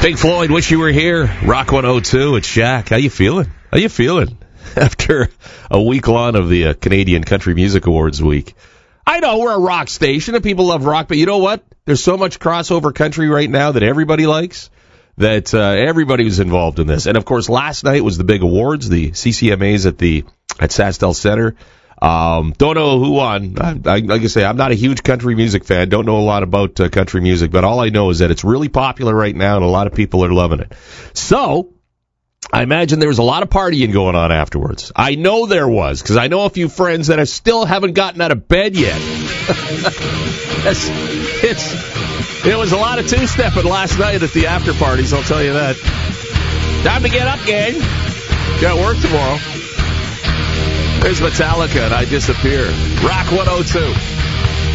Pink Floyd, Wish You Were Here. Rock 102. It's Shaq. How you feeling? After a week long of the Canadian Country Music Awards week? I know we're a rock station and people love rock, but you know what? There's so much crossover country right now that everybody likes that everybody was involved in this. And, of course, last night was the big awards, the CCMAs at SaskTel Center. Don't know who won. Like I say, I'm not a huge country music fan. Don't know a lot about country music, but all I know is that it's really popular right now and a lot of people are loving it. So, I imagine there was a lot of partying going on afterwards. I know there was, because I know a few friends that still haven't gotten out of bed yet. It was a lot of two-stepping last night at the after parties, I'll tell you that. Time to get up, gang. Got work tomorrow. There's Metallica and I Disappear. Rock 102.